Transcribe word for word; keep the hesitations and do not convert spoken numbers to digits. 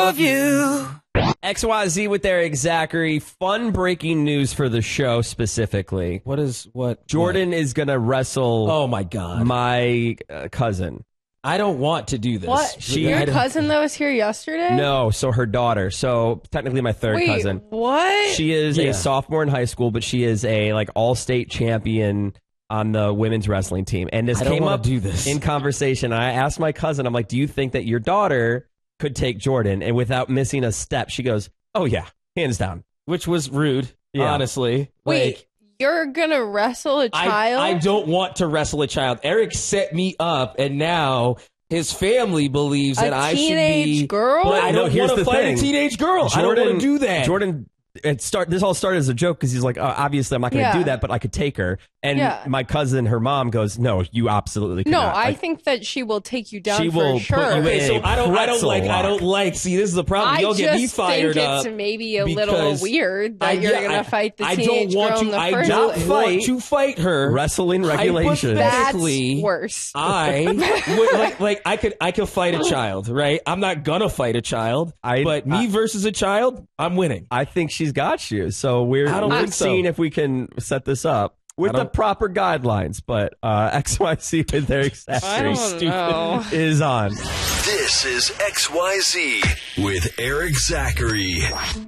love you. X Y Z with Eric Zachary. Fun breaking news for the show specifically. What is what? Jordan what? is going to wrestle Oh my God. my uh, cousin. I don't want to do this. What? She- Your I don't- cousin that was here yesterday? No, so her daughter. So technically my third Wait, cousin. what? She is Yeah. a sophomore in high school, but she is a like all-state champion on the women's wrestling team. And this I don't came wanna up do this. in conversation. I asked my cousin, I'm like, do you think that your daughter could take Jordan? And without missing a step, she goes, oh yeah, hands down. Which was rude, Yeah. honestly. Wait, Like, you're gonna wrestle a I, child? I don't want to wrestle a child. Eric set me up, and now his family believes A that I should teenage be. girl? But I No, don't here's want to the fight thing. a teenage girl. I don't want to do that. Jordan, it start. This all started as a joke because he's like, oh, obviously I'm not going to Yeah. do that, but I could take her. And Yeah. my cousin, her mom goes, no, you absolutely No, cannot. I Like, think that she will take you down She for will put sure. you Okay, in so a I don't. I don't pretzel like. I lock. don't like. See, this is the problem. I You'll just get me fired think up. it's maybe a little because weird that I- you're yeah, gonna I- fight the I teenage don't want girl to. in the I first don't place. want to fight her. Wrestling regulations. That's Hypothetically, worse. I would, like, like I could I could fight a child, right? I'm not gonna fight a child, I- but me I- versus a child, I'm winning. I think she's got you. So we're, I don't we're think so. seeing if we can set this up with I the don't- proper guidelines. But uh, X Y Z with their I accessory don't know. is on. This is X Y Z with Eric Zachary.